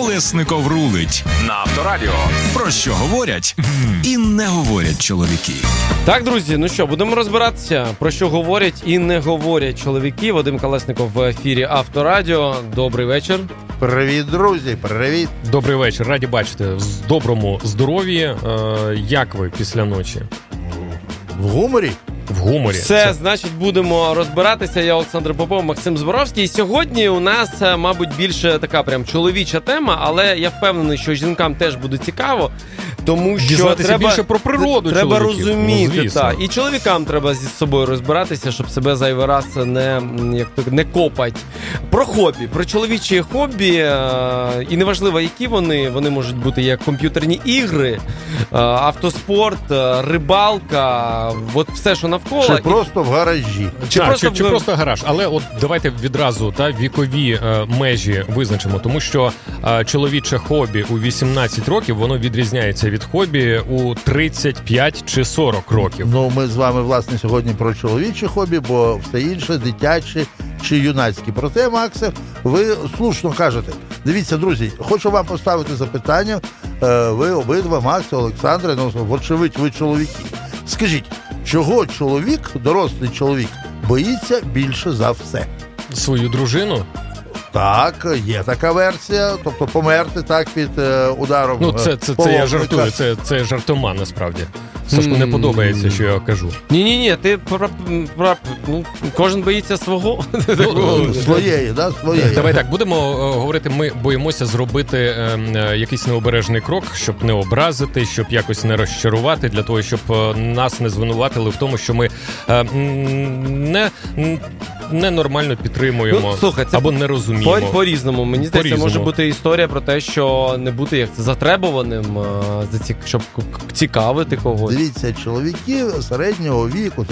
Колесников рулить на Авторадіо. Про що говорять і не говорять чоловіки. Так, друзі, ну що, будемо розбиратися, про що говорять і не говорять чоловіки. Вадим Колесников в ефірі Авторадіо. Добрий вечір. Привіт, друзі, привіт. Добрий вечір, раді бачити в доброму здоров'ї. Як ви після ночі? В гуморі? В гуморі. Все, значить, будемо розбиратися. Я Олександр Попов, Максим Зборовський. І сьогодні у нас, мабуть, більше така прям чоловіча тема, але я впевнений, що жінкам теж буде цікаво, тому що треба більше про природу треба чоловіків. розуміти, Ну, і чоловікам треба зі собою розбиратися, щоб себе зайвий раз не копать. Про хобі, про чоловічі хобі, і неважливо, які вони можуть бути як комп'ютерні ігри, автоспорт, рибалка, от все, що навколо. Чи просто в гаражі. Чи просто гараж. Але от давайте відразу вікові межі визначимо, тому що чоловіче хобі у 18 років, воно відрізняється від хобі у 35 чи 40 років. Ну, ми з вами, власне, сьогодні про чоловіче хобі, бо все інше дитяче чи юнацьке. Проте, Максе, ви слушно кажете. Дивіться, друзі, хочу вам поставити запитання. Ви обидва, Макс, Олександре, ну, вочевидь, ви чоловіки. Скажіть, чого чоловік, дорослий чоловік, боїться більше за все? Свою дружину? Так, є така версія, тобто померти так під ударом. Ну, це я жартую, це жартома насправді. Сашку не подобається, що я кажу. Ні, ти кожен боїться свого. Своєї, да? Своєї. Давай так, будемо говорити, ми боїмося зробити якийсь необережний крок, щоб не образити, щоб якось не розчарувати, для того, щоб нас не звинуватили в тому, що ми ненормально підтримуємо, слухай, або не розуміємо. По-різному. Мені здається, може бути історія про те, що не бути як це затребуваним, щоб цікавити когось. Дивіться, чоловіки середнього віку,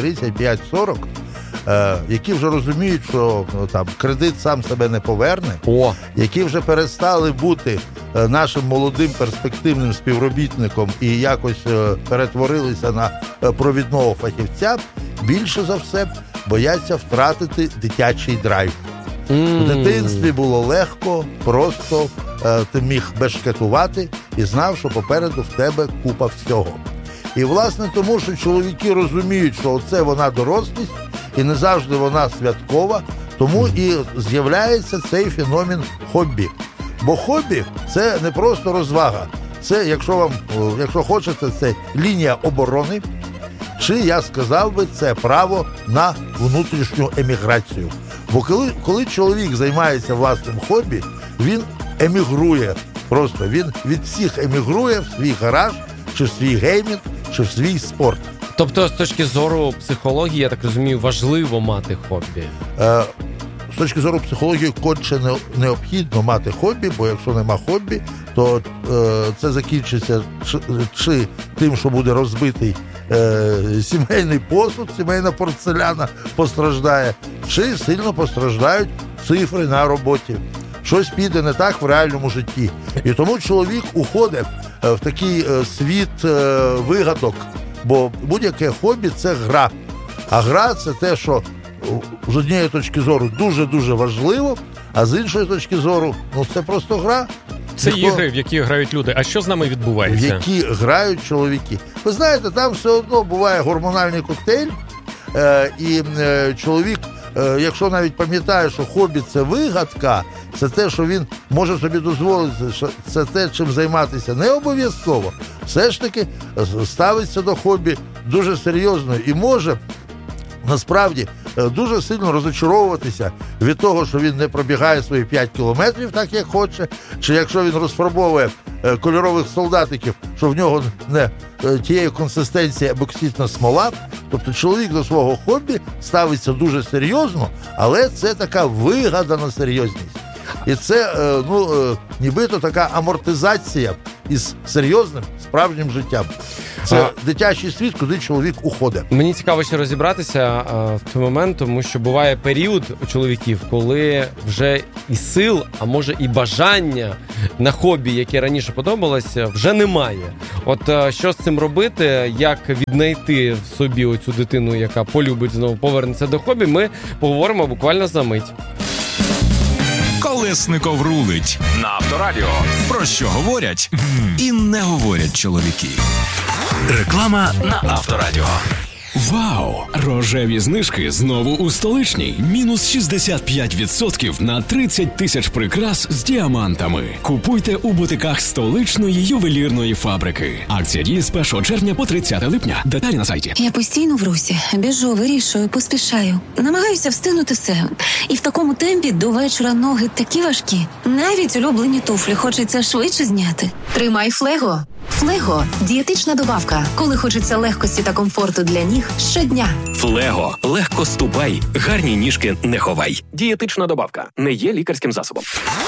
35-40, які вже розуміють, що там кредит сам себе не поверне, які вже перестали бути нашим молодим перспективним співробітником і якось перетворилися на провідного фахівця, більше за все бояться втратити дитячий драйв. В дитинстві було легко, просто ти міг бешкетувати і знав, що попереду в тебе купа всього. І, власне, тому, що чоловіки розуміють, що оце вона дорослість, і не завжди вона святкова, тому і з'являється цей феномен хобі. Бо хобі – це не просто розвага. Це, якщо хочете, це лінія оборони, чи, я сказав би, це право на внутрішню еміграцію. Бо коли чоловік займається власним хобі, він емігрує. Просто він від всіх емігрує в свій гараж, чи в свій геймінг, чи в свій спорт. Тобто, з точки зору психології, я так розумію, важливо мати хобі? З точки зору психології, конче необхідно мати хобі, бо якщо нема хобі, то це закінчиться чи тим, що буде розбитий сімейний посуд, сімейна порцеляна постраждає, чи сильно постраждають цифри на роботі. Щось піде не так в реальному житті. І тому чоловік уходить в такий світ вигадок, бо будь-яке хобі – це гра. А гра – це те, що з однієї точки зору дуже-дуже важливо, а з іншої точки зору, це просто гра. Це ігри, в які грають люди. А що з нами відбувається? В які грають чоловіки. Ви знаєте, там все одно буває гормональний коктейль, і чоловік, якщо навіть пам'ятає, що хобі – це вигадка, це те, що він може собі дозволити, що це те, чим займатися не обов'язково, все ж таки ставиться до хобі дуже серйозно і може, насправді, дуже сильно розочаровуватися від того, що він не пробігає свої 5 кілометрів так, як хоче, чи якщо він розфарбовує кольорових солдатиків, що в нього не тієї консистенції бокситна смола. Тобто чоловік до свого хобі ставиться дуже серйозно, але це така вигадана серйозність. І це, нібито така амортизація із серйозним справжнім життям. Це дитячий світ, куди чоловік уходить. Мені цікаво ще розібратися в той момент, тому що буває період у чоловіків, коли вже і сил, а може і бажання на хобі, яке раніше подобалося, вже немає. От що з цим робити, як віднайти в собі оцю дитину, яка полюбить знову, повернеться до хобі, ми поговоримо буквально за мить. Колесников рулить на Авторадіо. Про що говорять і не говорять чоловіки. Реклама на Авторадіо. Вау! Рожеві знижки знову у Столичній. Мінус 65% на 30 тисяч прикрас з діамантами. Купуйте у бутиках Столичної ювелірної фабрики. Акція діє з 1 червня по 30 липня. Деталі на сайті. Я постійно в русі. Біжу, вирішую, поспішаю. Намагаюся встигнути все. І в такому темпі до вечора ноги такі важкі. Навіть улюблені туфлі хочеться швидше зняти. Тримай Флего. Флего – дієтична добавка, коли хочеться легкості та комфорту для ніг щодня. Флего. Легко ступай. Гарні ніжки не ховай. Дієтична добавка. Не є лікарським засобом.